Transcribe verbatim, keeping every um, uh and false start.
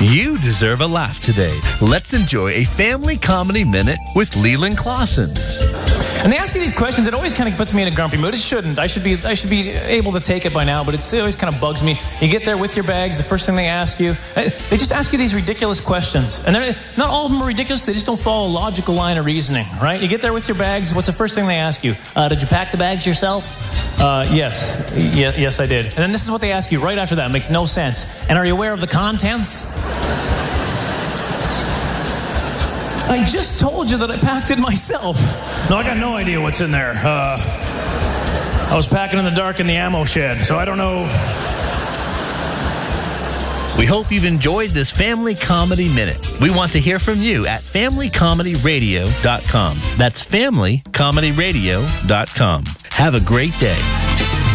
You deserve a laugh today. Let's enjoy a family comedy minute with Leland Clausen. And they ask you these questions, it always kind of puts me in a grumpy mood. It shouldn't. I should be I should be able to take it by now, but it's, it always kind of bugs me. You get there with your bags, the first thing they ask you, they just ask you these ridiculous questions. And they're, not all of them are ridiculous, they just don't follow a logical line of reasoning, right? You get there with your bags, what's the first thing they ask you? Uh, did you pack the bags yourself? Uh, yes. Ye- yes, I did. And then this is what they ask you right after that. It makes no sense. And are you aware of the contents? I just told you that I packed it myself. No, I got no idea what's in there. Uh, I was packing in the dark in the ammo shed, so I don't know. We hope you've enjoyed this Family Comedy Minute. We want to hear from you at family comedy radio dot com. That's family comedy radio dot com. Have a great day.